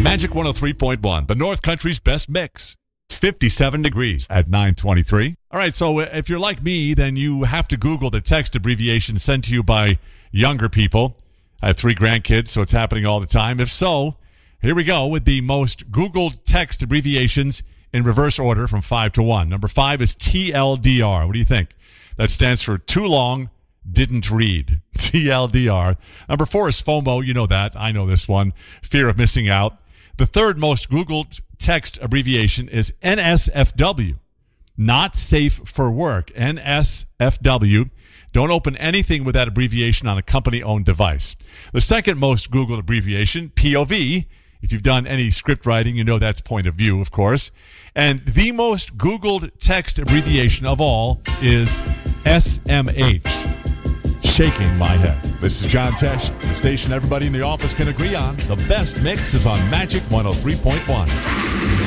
Magic 103.1, the North Country's best mix. It's 57 degrees at 9:23. All right, so if you're like me, then you have to Google the text abbreviation sent to you by younger people. I have 3 grandkids, so it's happening all the time. If so, here we go with the most Googled text abbreviations in reverse order from 5 to 1. Number 5 is TLDR. What do you think? That stands for too long, didn't read. TLDR. Number 4 is FOMO. You know that. I know this one. Fear of missing out. The third most Googled text abbreviation is NSFW. Not safe for work. NSFW. Don't open anything with that abbreviation on a company-owned device. The second most Googled abbreviation, POV. If you've done any script writing, you know that's point of view, of course. And the most Googled text abbreviation of all is SMH. Shaking my head. This is John Tesh, the station everybody in the office can agree on. The best mix is on Magic 103.1.